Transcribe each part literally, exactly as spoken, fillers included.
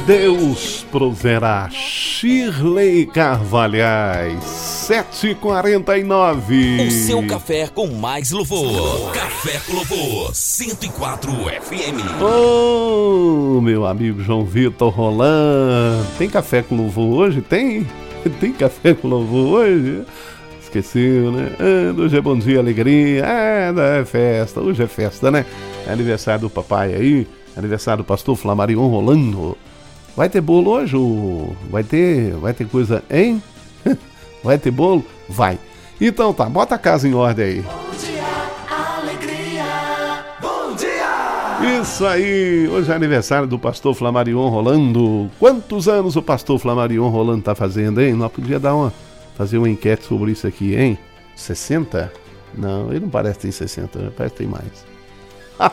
Deus proverá. Shirley Carvalhais, sete e quarenta e nove. O seu café com mais louvor. Café com Louvor, cento e quatro F M. Ô, oh, meu amigo João Vitor Roland, tem café com louvor hoje? Tem? Tem café com louvor hoje? Esqueceu, né? Ah, hoje é bom dia, alegria. Ah, é festa, hoje é festa, né? É aniversário do papai aí, aniversário do pastor Flamarion Rolando. Vai ter bolo hoje? Ou vai ter, vai ter coisa, hein? Vai ter bolo? Vai. Então tá, bota a casa em ordem aí. Bom dia, alegria. Bom dia. Isso aí, hoje é aniversário do pastor Flamarion Rolando. Quantos anos o pastor Flamarion Rolando tá fazendo, hein? Nós podíamos dar uma, fazer uma enquete sobre isso aqui, hein? sessenta? Não, ele não parece ter sessenta, parece que tem mais.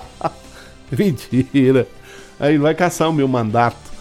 Mentira. Aí vai caçar o meu mandato.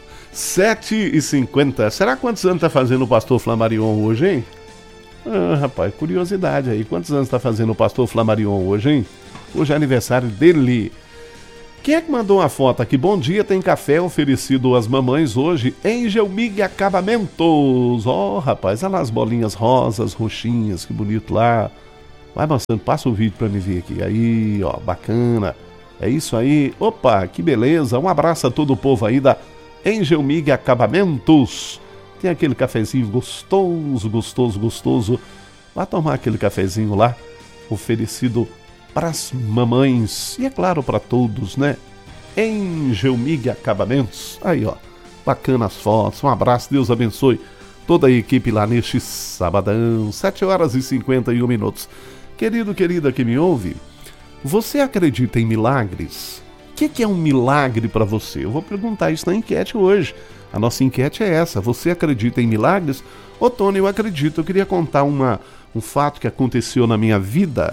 sete e cinquenta. Será quantos anos tá fazendo o pastor Flamarion hoje, hein? Ah, rapaz, curiosidade aí. Quantos anos tá fazendo o pastor Flamarion hoje, hein? Hoje é aniversário dele. Quem é que mandou uma foto aqui? Bom dia, tem café oferecido às mamães hoje. Angel Mig Acabamentos. Ó, oh, rapaz, olha lá as bolinhas rosas, roxinhas, que bonito lá. Vai mostrando, passa o vídeo pra me ver aqui. Aí, ó, bacana. É isso aí. Opa, que beleza. Um abraço a todo o povo aí da Angel Mig Acabamentos. Tem aquele cafezinho gostoso, gostoso, gostoso. Vai tomar aquele cafezinho lá, oferecido para as mamães e é claro para todos, né? Angel Mig Acabamentos. Aí, ó, bacana as fotos. Um abraço, Deus abençoe toda a equipe lá neste sabadão, sete horas e cinquenta e um minutos. Querido, querida que me ouve, você acredita em milagres? O que, que é um milagre para você? Eu vou perguntar isso na enquete hoje. A nossa enquete é essa. Você acredita em milagres? Ô, Tony, eu acredito. Eu queria contar uma, um fato que aconteceu na minha vida.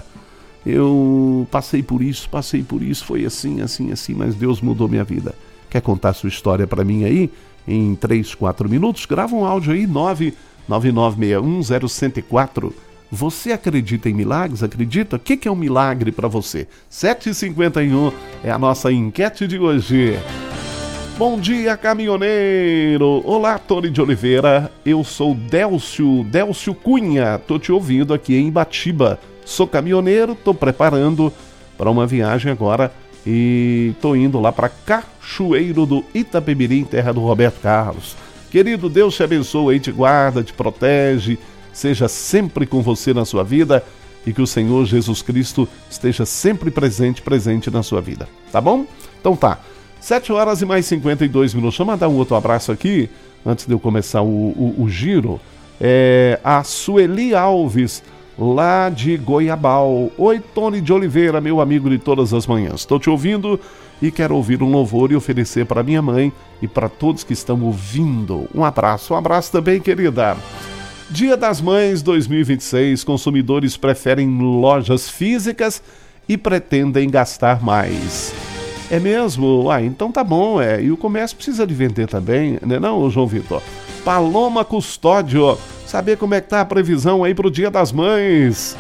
Eu passei por isso, passei por isso. Foi assim, assim, assim, mas Deus mudou minha vida. Quer contar a sua história para mim aí? Em três, quatro minutos? Grava um áudio aí, nove nove nove seis um zero um zero quatro. Você acredita em milagres? Acredita? O que, que é um milagre para você? sete e cinquenta e um é a nossa enquete de hoje. Bom dia, caminhoneiro. Olá, Tony de Oliveira. Eu sou Délcio, Délcio Cunha. Tô te ouvindo aqui em Ibatiba. Sou caminhoneiro, tô preparando para uma viagem agora e tô indo lá para Cachoeiro do Itapemirim, terra do Roberto Carlos. Querido, Deus te abençoe, te guarda, te protege, seja sempre com você na sua vida e que o Senhor Jesus Cristo esteja sempre presente, presente na sua vida, tá bom? Então tá, sete horas e mais cinquenta e dois minutos. Deixa eu mandar um outro abraço aqui, antes de eu começar o, o, o giro. É a Sueli Alves, lá de Goiabal. Oi, Tony de Oliveira, meu amigo de todas as manhãs. Estou te ouvindo e quero ouvir um louvor e oferecer para minha mãe e para todos que estão ouvindo. Um abraço, um abraço também, querida. Dia das Mães dois mil e vinte e seis, consumidores preferem lojas físicas e pretendem gastar mais. É mesmo? Ah, então tá bom, é. E o comércio precisa de vender também, né não, João Vitor? Paloma Custódio, saber como é que tá a previsão aí pro Dia das Mães.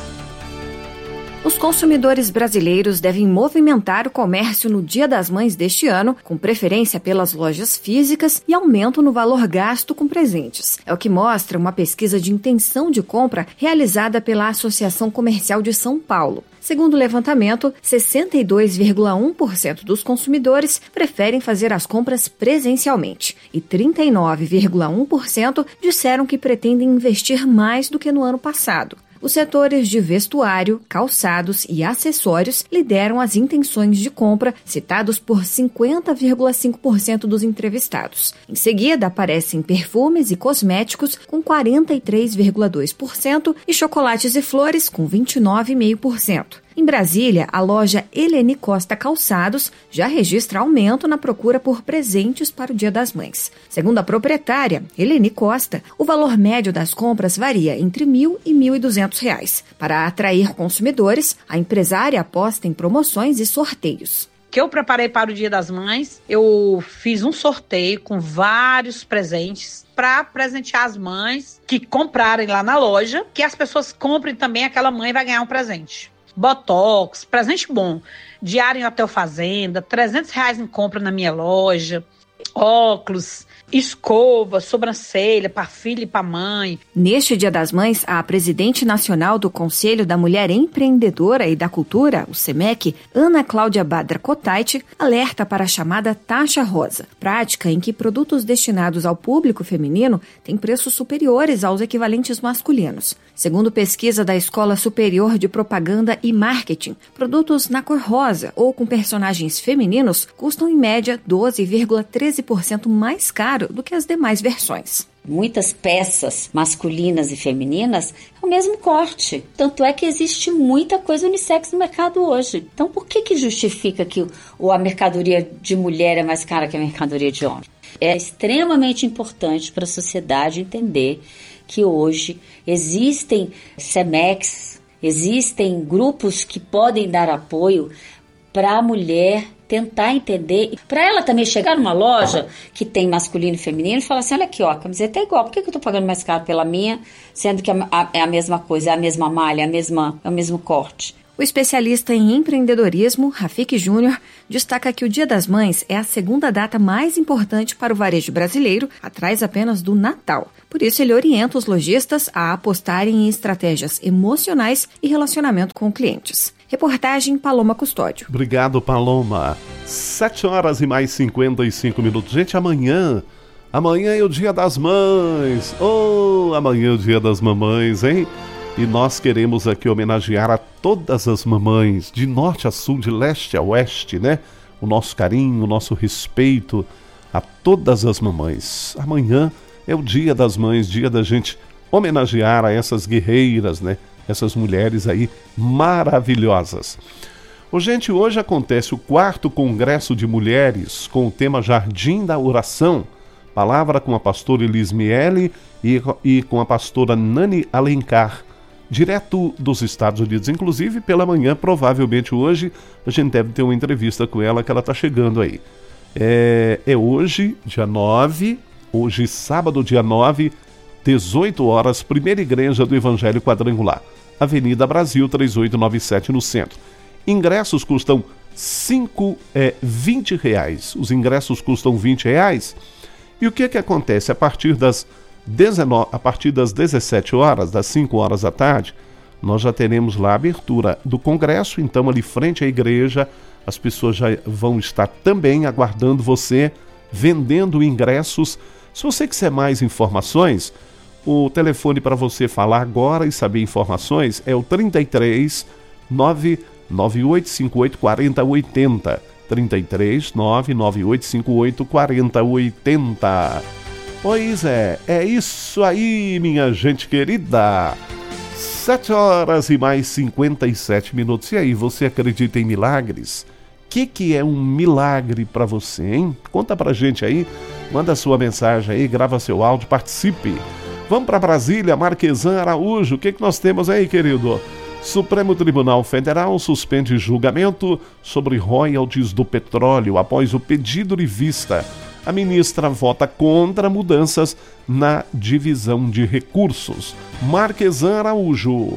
Os consumidores brasileiros devem movimentar o comércio no Dia das Mães deste ano, com preferência pelas lojas físicas e aumento no valor gasto com presentes. É o que mostra uma pesquisa de intenção de compra realizada pela Associação Comercial de São Paulo. Segundo o levantamento, sessenta e dois vírgula um por cento dos consumidores preferem fazer as compras presencialmente e trinta e nove vírgula um por cento disseram que pretendem investir mais do que no ano passado. Os setores de vestuário, calçados e acessórios lideram as intenções de compra, citados por cinquenta vírgula cinco por cento dos entrevistados. Em seguida, aparecem perfumes e cosméticos, com quarenta e três vírgula dois por cento, e chocolates e flores, com vinte e nove vírgula cinco por cento. Em Brasília, a loja Helene Costa Calçados já registra aumento na procura por presentes para o Dia das Mães. Segundo a proprietária, Helene Costa, o valor médio das compras varia entre mil e mil e duzentos reais. Para atrair consumidores, a empresária aposta em promoções e sorteios. Que eu preparei para o Dia das Mães, eu fiz um sorteio com vários presentes para presentear as mães que comprarem lá na loja, que as pessoas comprem também, aquela mãe vai ganhar um presente. Botox, presente bom, diário em hotel fazenda, trezentos reais em compra na minha loja. óculos, escova, sobrancelha para filha e para mãe. Neste Dia das Mães, a presidente nacional do Conselho da Mulher Empreendedora e da Cultura, o SEMEC, Ana Cláudia Badra Kotait, alerta para a chamada taxa rosa, prática em que produtos destinados ao público feminino têm preços superiores aos equivalentes masculinos. Segundo pesquisa da Escola Superior de Propaganda e Marketing, produtos na cor rosa ou com personagens femininos custam em média doze vírgula treze por cento mais caro do que as demais versões. Muitas peças masculinas e femininas é o mesmo corte. Tanto é que existe muita coisa unissex no mercado hoje. Então por que que justifica que o, a mercadoria de mulher é mais cara que a mercadoria de homem? É extremamente importante para a sociedade entender que hoje existem SEMECs, existem grupos que podem dar apoio para a mulher tentar entender, para ela também chegar numa loja que tem masculino e feminino e falar assim, olha aqui, ó, a camiseta é igual, por que que eu tô pagando mais caro pela minha, sendo que a, a, é a mesma coisa, é a mesma malha, é, a mesma, é o mesmo corte? O especialista em empreendedorismo, Rafik Júnior, destaca que o Dia das Mães é a segunda data mais importante para o varejo brasileiro, atrás apenas do Natal. Por isso, ele orienta os lojistas a apostarem em estratégias emocionais e relacionamento com clientes. Reportagem Paloma Custódio. Obrigado, Paloma. Sete horas e mais cinquenta e cinco minutos. Gente, amanhã, amanhã é o Dia das Mães. Oh, amanhã é o Dia das Mamães, hein? E nós queremos aqui homenagear a todas as mamães, de norte a sul, de leste a oeste, né? O nosso carinho, o nosso respeito a todas as mamães. Amanhã é o Dia das Mães, dia da gente homenagear a essas guerreiras, né? Essas mulheres aí maravilhosas. Ô, gente, hoje acontece o quarto Congresso de Mulheres com o tema Jardim da Oração. Palavra com a pastora Elis Miele e, e com a pastora Nani Alencar, direto dos Estados Unidos. Inclusive, pela manhã, provavelmente hoje, a gente deve ter uma entrevista com ela, que ela está chegando aí. É, é hoje, dia nove, hoje sábado, dia nove, dezoito horas, primeira igreja do Evangelho Quadrangular, Avenida Brasil trezentos e noventa e sete, no centro. Ingressos custam cinco, é, vinte reais. Os ingressos custam vinte reais. E o que que acontece? A partir das dezenove, a partir das dezessete horas, das cinco horas da tarde, nós já teremos lá a abertura do congresso. Então, ali frente à igreja, as pessoas já vão estar também aguardando você, vendendo ingressos. Se você quiser mais informações, o telefone para você falar agora e saber informações é o trinta e três, nove nove oito cinco oito, quatro zero oito zero. trinta e três, nove nove oito cinco oito, quatro zero oito zero. Pois é, é isso aí, minha gente querida. Sete horas e mais cinquenta e sete minutos. E aí, você acredita em milagres? O que que é um milagre para você, hein? Conta pra gente aí, manda sua mensagem aí, grava seu áudio, participe. Vamos para Brasília, Marquesan Araújo. O que que nós temos aí, querido? Supremo Tribunal Federal suspende julgamento sobre royalties do petróleo após o pedido de vista. A ministra vota contra mudanças na divisão de recursos. Marquesan Araújo.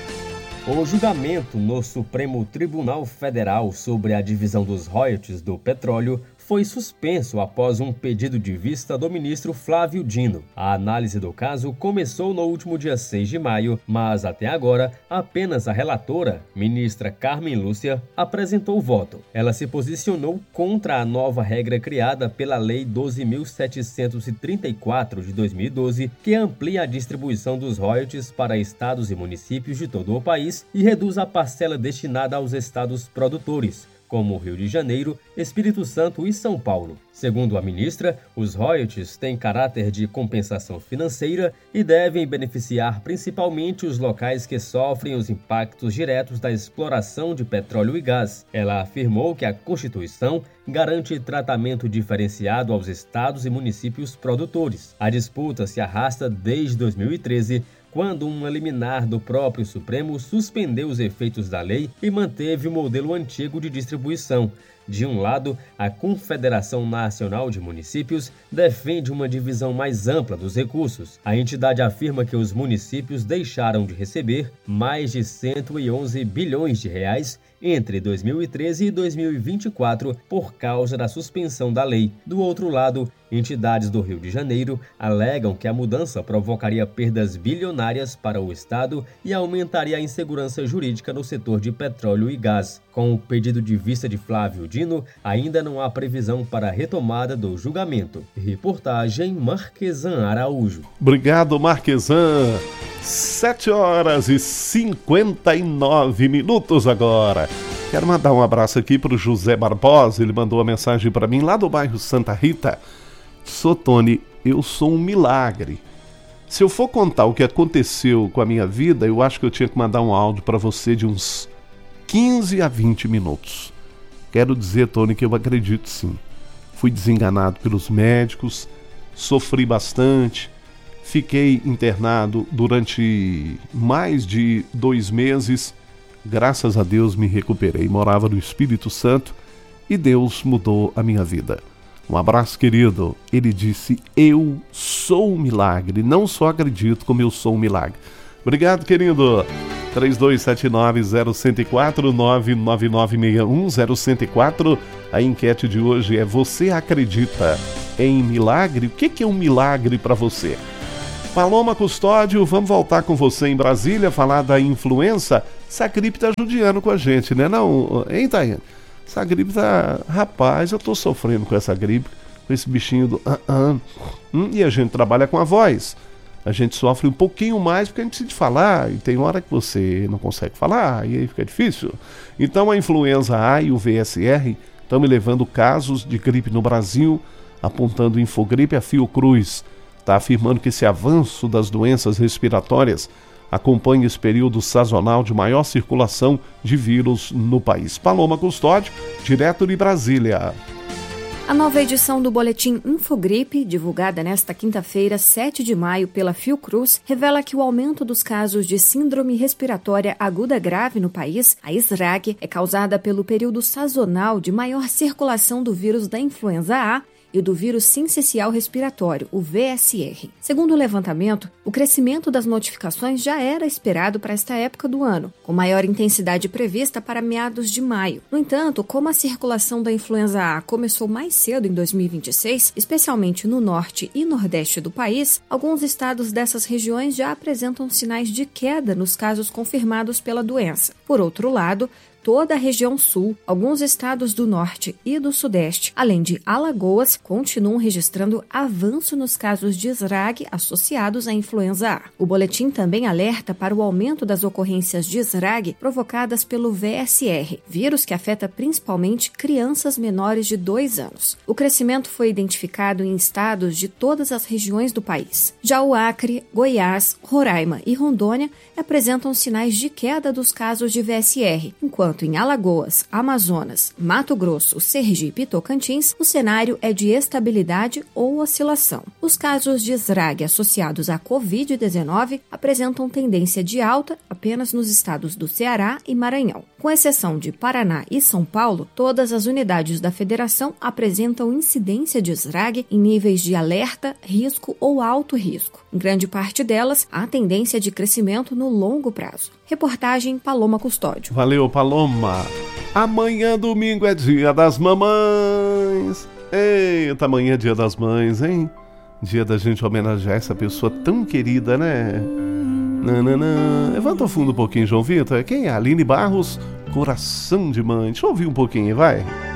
O julgamento no Supremo Tribunal Federal sobre a divisão dos royalties do petróleo foi suspenso após um pedido de vista do ministro Flávio Dino. A análise do caso começou no último dia seis de maio, mas até agora apenas a relatora, ministra Carmen Lúcia, apresentou voto. Ela se posicionou contra a nova regra criada pela Lei doze mil setecentos e trinta e quatro de dois mil e doze, que amplia a distribuição dos royalties para estados e municípios de todo o país e reduz a parcela destinada aos estados produtores, como Rio de Janeiro, Espírito Santo e São Paulo. Segundo a ministra, os royalties têm caráter de compensação financeira e devem beneficiar principalmente os locais que sofrem os impactos diretos da exploração de petróleo e gás. Ela afirmou que a Constituição garante tratamento diferenciado aos estados e municípios produtores. A disputa se arrasta desde dois mil e treze, quando um liminar do próprio Supremo suspendeu os efeitos da lei e manteve o modelo antigo de distribuição. De um lado, a Confederação Nacional de Municípios defende uma divisão mais ampla dos recursos. A entidade afirma que os municípios deixaram de receber mais de cento e onze bilhões de reais entre dois mil e treze e dois mil e vinte e quatro por causa da suspensão da lei. Do outro lado, entidades do Rio de Janeiro alegam que a mudança provocaria perdas bilionárias para o Estado e aumentaria a insegurança jurídica no setor de petróleo e gás. Com o pedido de vista de Flávio Dino, ainda não há previsão para a retomada do julgamento. Reportagem Marquesan Araújo. Obrigado, Marquesan. sete horas e cinquenta e nove minutos agora. Quero mandar um abraço aqui para o José Barbosa. Ele mandou uma mensagem para mim lá do bairro Santa Rita. Sou Tony, eu sou um milagre. Se eu for contar o que aconteceu com a minha vida, eu acho que eu tinha que mandar um áudio para você de uns quinze a vinte minutos. Quero dizer, Tony, que eu acredito sim. Fui desenganado pelos médicos, sofri bastante, fiquei internado durante mais de dois meses. Graças a Deus me recuperei. Morava no Espírito Santo e Deus mudou a minha vida. Um abraço, querido. Ele disse, eu sou um milagre. Não só acredito, como eu sou um milagre. Obrigado, querido. três dois sete nove zero um quatro, nove nove nove seis um zero um quatro. A enquete de hoje é, você acredita em milagre? O que é um milagre para você? Paloma Custódio, vamos voltar com você em Brasília, falar da influenza. Essa gripe tá judiando com a gente, né não? Hein, Tayane? Essa gripe tá... Rapaz, eu tô sofrendo com essa gripe, com esse bichinho do... Uh -uh. Hum, e a gente trabalha com a voz. A gente sofre um pouquinho mais porque a gente precisa de falar, e tem hora que você não consegue falar, e aí fica difícil. Então a influenza A e o V S R estão me levando casos de gripe no Brasil, apontando Infogripe. A Fiocruz está afirmando que esse avanço das doenças respiratórias acompanha esse período sazonal de maior circulação de vírus no país. Paloma Custódio, direto de Brasília. A nova edição do Boletim Infogripe, divulgada nesta quinta-feira, sete de maio, pela Fiocruz, revela que o aumento dos casos de síndrome respiratória aguda grave no país, a S R A G, é causada pelo período sazonal de maior circulação do vírus da influenza A e do vírus sincicial respiratório, o V S R. Segundo o levantamento, o crescimento das notificações já era esperado para esta época do ano, com maior intensidade prevista para meados de maio. No entanto, como a circulação da influenza A começou mais cedo em dois mil e vinte e seis, especialmente no norte e nordeste do país, alguns estados dessas regiões já apresentam sinais de queda nos casos confirmados pela doença. Por outro lado, toda a região sul, alguns estados do norte e do sudeste, além de Alagoas, continuam registrando avanço nos casos de S R A G associados à influenza A. O boletim também alerta para o aumento das ocorrências de S R A G provocadas pelo V S R, vírus que afeta principalmente crianças menores de dois anos. O crescimento foi identificado em estados de todas as regiões do país. Já o Acre, Goiás, Roraima e Rondônia apresentam sinais de queda dos casos de V S R, enquanto em Alagoas, Amazonas, Mato Grosso, Sergipe e Tocantins, o cenário é de estabilidade ou oscilação. Os casos de S R A G associados à covid dezenove apresentam tendência de alta apenas nos estados do Ceará e Maranhão. Com exceção de Paraná e São Paulo, todas as unidades da federação apresentam incidência de S R A G em níveis de alerta, risco ou alto risco. Em grande parte delas, há tendência de crescimento no longo prazo. Reportagem Paloma Custódio. Valeu, Paloma. Amanhã, domingo, é dia das mamães. Eita, amanhã é dia das mães, hein? Dia da gente homenagear essa pessoa tão querida, né? Nananã. Levanta o fundo um pouquinho, João Vitor. Quem é? Aline Barros, Coração de Mãe. Deixa eu ouvir um pouquinho, vai.